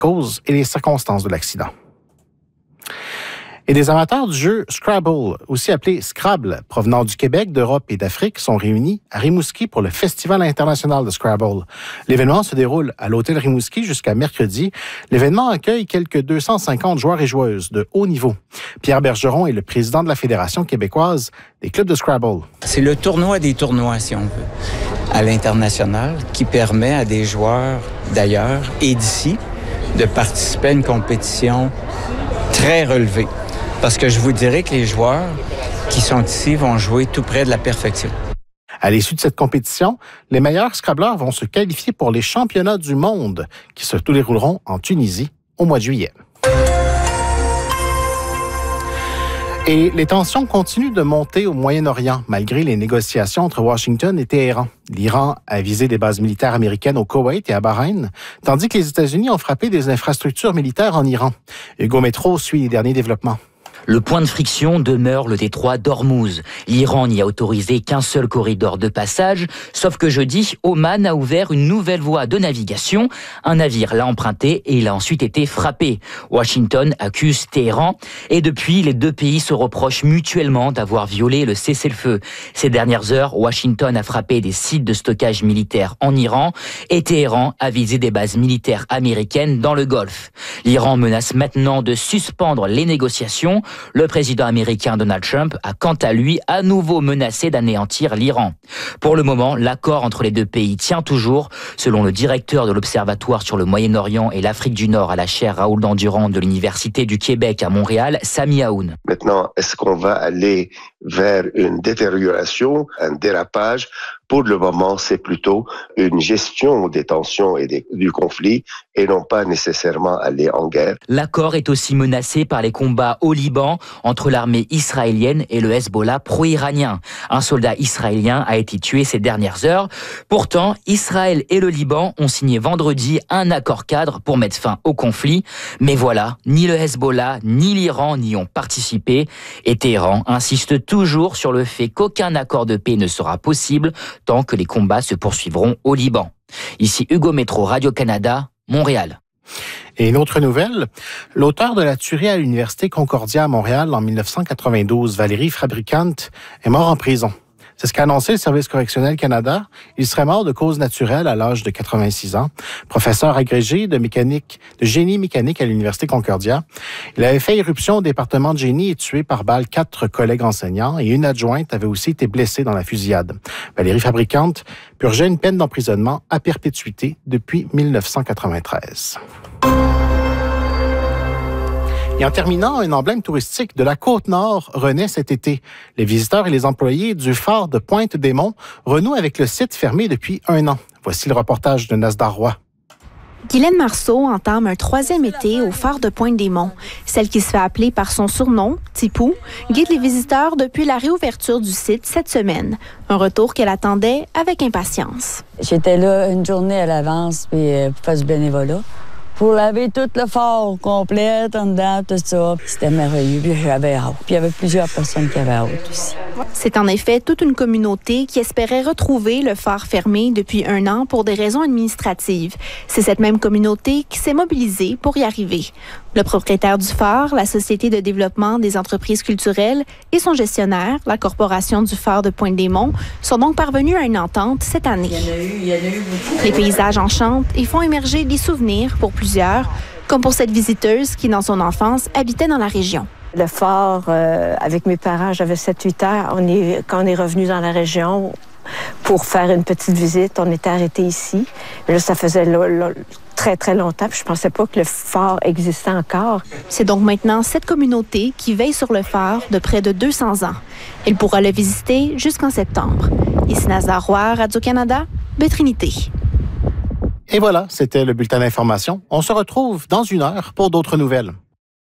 cause et les circonstances de l'accident. Et des amateurs du jeu Scrabble, aussi appelé Scrabble, provenant du Québec, d'Europe et d'Afrique, sont réunis à Rimouski pour le Festival international de Scrabble. L'événement se déroule à l'hôtel Rimouski jusqu'à mercredi. L'événement accueille quelques 250 joueurs et joueuses de haut niveau. Pierre Bergeron est le président de la Fédération québécoise des clubs de Scrabble. C'est le tournoi des tournois, si on veut, à l'international, qui permet à des joueurs d'ailleurs et d'ici de participer à une compétition très relevée. Parce que je vous dirais que les joueurs qui sont ici vont jouer tout près de la perfection. À l'issue de cette compétition, les meilleurs Scrabbleurs vont se qualifier pour les championnats du monde qui se dérouleront en Tunisie au mois de juillet. Et les tensions continuent de monter au Moyen-Orient, malgré les négociations entre Washington et Téhéran. L'Iran a visé des bases militaires américaines au Koweït et à Bahreïn, tandis que les États-Unis ont frappé des infrastructures militaires en Iran. Hugo Métro suit les derniers développements. Le point de friction demeure le détroit d'Ormuz. L'Iran n'y a autorisé qu'un seul corridor de passage, sauf que jeudi, Oman a ouvert une nouvelle voie de navigation. Un navire l'a emprunté et il a ensuite été frappé. Washington accuse Téhéran et depuis, les deux pays se reprochent mutuellement d'avoir violé le cessez-le-feu. Ces dernières heures, Washington a frappé des sites de stockage militaire en Iran et Téhéran a visé des bases militaires américaines dans le Golfe. L'Iran menace maintenant de suspendre les négociations. Le président américain Donald Trump a quant à lui à nouveau menacé d'anéantir l'Iran. Pour le moment, l'accord entre les deux pays tient toujours, selon le directeur de l'Observatoire sur le Moyen-Orient et l'Afrique du Nord à la chaire Raoul Dandurand de l'Université du Québec à Montréal, Sami Aoun. Maintenant, est-ce qu'on va aller vers une détérioration, un dérapage? Pour le moment, c'est plutôt une gestion des tensions et du conflit et non pas nécessairement aller en guerre. L'accord est aussi menacé par les combats au Liban entre l'armée israélienne et le Hezbollah pro-iranien. Un soldat israélien a été tué ces dernières heures. Pourtant, Israël et le Liban ont signé vendredi un accord cadre pour mettre fin au conflit. Mais voilà, ni le Hezbollah ni l'Iran n'y ont participé. Et Téhéran insiste toujours sur le fait qu'aucun accord de paix ne sera possible tant que les combats se poursuivront au Liban. Ici Hugo Métro, Radio-Canada, Montréal. Et une autre nouvelle, l'auteur de la tuerie à l'Université Concordia à Montréal en 1992, Valérie Fabricant, est mort en prison. C'est ce qu'a annoncé le Service correctionnel Canada. Il serait mort de cause naturelle à l'âge de 86 ans. Professeur agrégé de génie mécanique à l'Université Concordia. Il avait fait irruption au département de génie et tué par balle 4 collègues enseignants et une adjointe avait aussi été blessée dans la fusillade. Valérie Fabricante purgeait une peine d'emprisonnement à perpétuité depuis 1993. Et en terminant, un emblème touristique de la Côte-Nord renaît cet été. Les visiteurs et les employés du phare de Pointe-des-Monts renouent avec le site fermé depuis 1 an. Voici le reportage de Nasdar Roy. Guylaine Marceau entame un 3e été au phare de Pointe-des-Monts. Celle qui se fait appeler par son surnom, Tipou, guide les visiteurs depuis la réouverture du site cette semaine. Un retour qu'elle attendait avec impatience. J'étais là une journée à l'avance pour faire du bénévolat. Pour laver tout le phare complet, en dedans, tout ça. C'était merveilleux, puis j'avais hâte. Puis il y avait plusieurs personnes qui avaient hâte aussi. C'est en effet toute une communauté qui espérait retrouver le phare fermé depuis 1 an pour des raisons administratives. C'est cette même communauté qui s'est mobilisée pour y arriver. Le propriétaire du phare, la Société de développement des entreprises culturelles, et son gestionnaire, la Corporation du phare de Pointe-des-Monts, sont donc parvenus à une entente cette année. Il y en a eu beaucoup. Les paysages enchantent et font émerger des souvenirs pour plusieurs, comme pour cette visiteuse qui, dans son enfance, habitait dans la région. Le phare, avec mes parents, j'avais 7-8 ans. Quand on est revenu dans la région pour faire une petite visite, on était arrêtés ici. Mais là, ça faisait très, très longtemps. Puis je pensais pas que le phare existait encore. C'est donc maintenant cette communauté qui veille sur le phare de près de 200 ans. Elle pourra le visiter jusqu'en septembre. Ici Nasdar Roy, Radio-Canada, Bétrinité. Et voilà, c'était le bulletin d'information. On se retrouve dans 1 heure pour d'autres nouvelles.